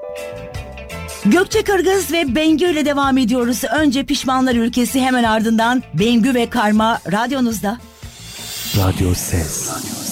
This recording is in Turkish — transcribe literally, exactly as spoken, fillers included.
Gökçe Kırgız ve Bengü ile devam ediyoruz. Önce Pişmanlar Ülkesi, hemen ardından Bengü ve Karma radyonuzda. Radyo Ses.